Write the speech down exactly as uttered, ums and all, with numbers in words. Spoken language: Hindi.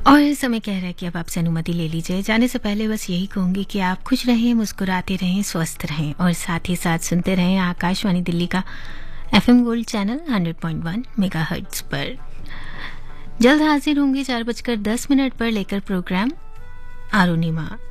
और समय कह रहा है कि अब आपसे अनुमति ले लीजिए। जाने से पहले बस यही कहूंगी कि आप खुश रहें, मुस्कुराते रहें, स्वस्थ रहें और साथ ही साथ सुनते रहें आकाशवाणी दिल्ली का FM gold channel hundred point one megahertz पर। जल्द हाजिर होंगे चार बजकर दस मिनट पर लेकर प्रोग्राम अरुणिमा।